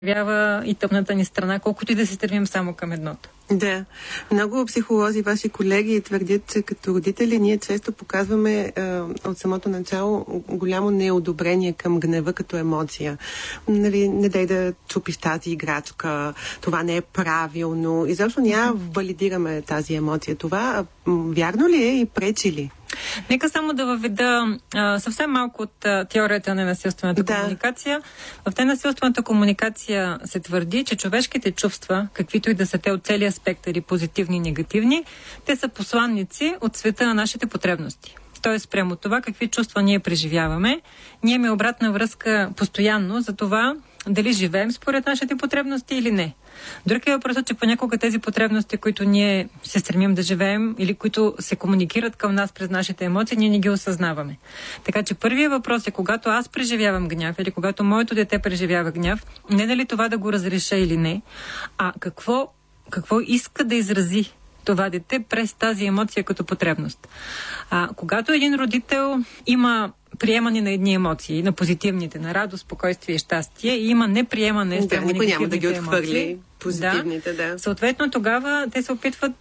изкривява и тъмната ни страна, колкото и да се стремим само към едното. Да. Много психолози, ваши колеги, твърдят, че като родители ние често показваме от самото начало голямо неодобрение към гнева като емоция. Нали, не дай да чупиш тази играчка, това не е правилно. Изобщо няма валидираме тази емоция. Това вярно ли е и пречи ли? Нека само да въведа съвсем малко от теорията на насилствената комуникация. В тази насилствената комуникация се твърди, че човешките чувства, каквито и да са те от целия спектър, и позитивни и негативни, те са посланници от света на нашите потребности. Тоест, прямо това, какви чувства ние преживяваме, ние имаме обратна връзка постоянно за това дали живеем според нашите потребности или не. Друг е въпросът, че понякога тези потребности, които ние се стремим да живеем или които се комуникират към нас през нашите емоции, ние не ги осъзнаваме. Така че първият въпрос е, когато аз преживявам гняв или когато моето дете преживява гняв, не дали това да го разреша или не, а какво иска да изрази това дете през тази емоция като потребност. Когато един родител има приемане на едни емоции, на позитивните, на радост, спокойствие и щастие, и има неприемане спрямо негативните емоции. Никой няма да ги отхвърли позитивните, да. Съответно, тогава те се опитват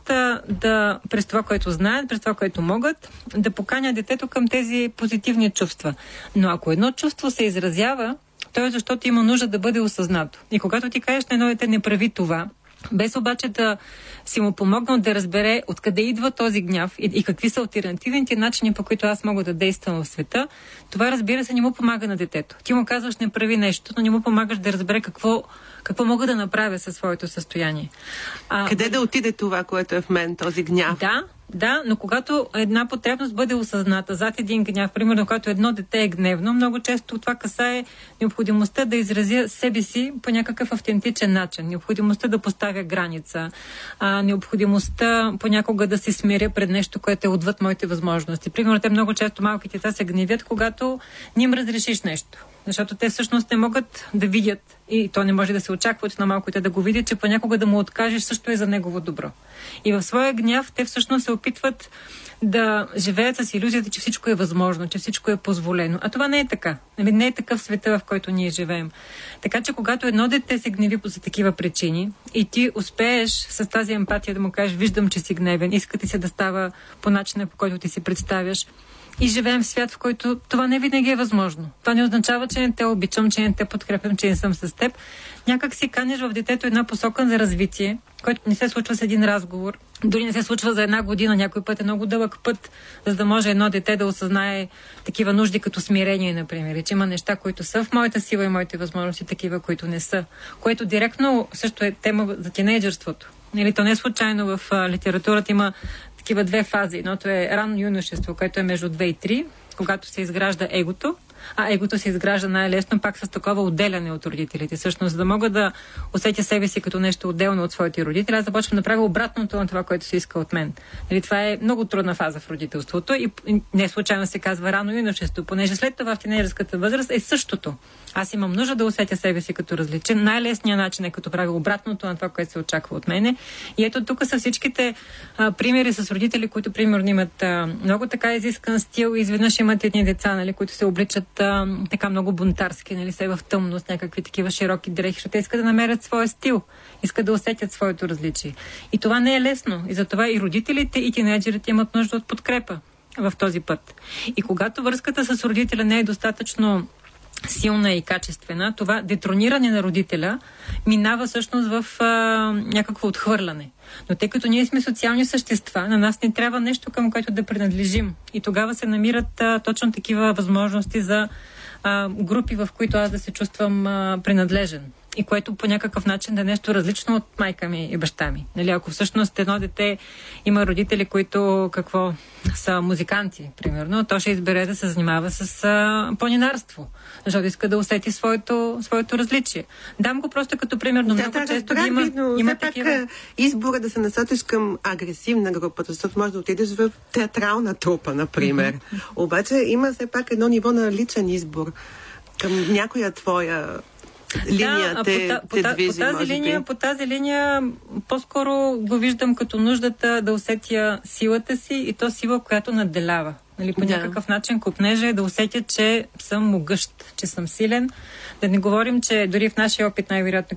да, през това, което знаят, през това, което могат, да поканят детето към тези позитивни чувства. Но ако едно чувство се изразява, то е защото има нужда да бъде осъзнато. И когато ти кажеш на едно дете не прави това, без обаче да си му помогнал да разбере откъде идва този гняв и какви са алтернативните начини, по които аз мога да действам в света, това, разбира се, не му помага на детето. Ти му казваш не прави нещо, но не му помагаш да разбере какво мога да направя със своето състояние. Къде да отиде това, което е в мен, този гняв? Да, но когато една потребност бъде осъзната зад един гняв, примерно когато едно дете е гневно, много често това касае необходимостта да изразя себе си по някакъв автентичен начин, необходимостта да поставя граница, необходимостта понякога да се смиря пред нещо, което е отвъд моите възможности. Примерно, те много често малките деца се гневят, когато не им разрешиш нещо. Защото те всъщност не могат да видят, и то не може да се очаква от на малките да го видят, че понякога да му откажеш също е за негово добро. И в своя гняв те всъщност се опитват да живеят с илюзията, че всичко е възможно, че всичко е позволено. А това не е така. Не е такъв света, в който ние живеем. Така че когато едно дете се гневи за такива причини и ти успееш с тази емпатия да му кажеш, виждам, че си гневен, иска ти се да става по начина, по който ти си представяш, и живеем в свят, в който това не винаги е възможно. Това не означава, че не те обичам, че не те подкрепям, че не съм с теб. Някак си каниш в детето една посока за развитие, който не се случва с един разговор. Дори не се случва за една година. Някой път е много дълъг път, за да може едно дете да осъзнае такива нужди като смирение, например. И че има неща, които са в моята сила и моите възможности, такива, които не са. Което директно също е тема за тинейджърството. То не е случайно в литературата има такива две фази. Едното е ранно юношество, което е между 2 и 3, когато се изгражда егото, а егото се изгражда най-лесно пак с такова отделяне от родителите. Всъщност, за да мога да усетя себе си като нещо отделно от своите родители, аз започвам да правя обратното на това, което се иска от мен. Това е много трудна фаза в родителството и не случайно се казва рано юношество, понеже след това в тинейджърската възраст е същото. Аз имам нужда да усетя себе си като различен. Най-лесният начин е като правя обратното на това, което се очаква от мене. И ето тук са всичките примери с родители, които примерно имат много така изискан стил и изведнъж имат едни деца, които се обличат така много бунтарски, се в тъмност, някакви такива широки дрехи, защото те искат да намерят своя стил, искат да усетят своето различие. И това не е лесно. И затова и родителите, и тинейджерите имат нужда от подкрепа в този път. И когато връзката с родителя не е достатъчно силна и качествена, това детрониране на родителя минава всъщност в някакво отхвърляне. Но тъй като ние сме социални същества, на нас не трябва нещо, към което да принадлежим. И тогава се намират точно такива възможности за групи, в които аз да се чувствам принадлежен. И което по някакъв начин да е нещо различно от майка ми и баща ми. Ако всъщност едно дете има родители, които са музиканти, примерно, то ще избере да се занимава с планинарство, защото иска да усети своето различие. Дам го просто като пример, но много често има такива. Избора да се насочиш към агресивна група, защото може да отидеш в театрална трупа, например. Обаче има все пак едно ниво на личен избор към някоя твоя линия по тази линия по-скоро го виждам като нуждата да усетя силата си и то сила, която надделява. По някакъв начин копнежа е да усетя, че съм могъщ, че съм силен. Да не говорим, че дори в нашия опит най-вероятно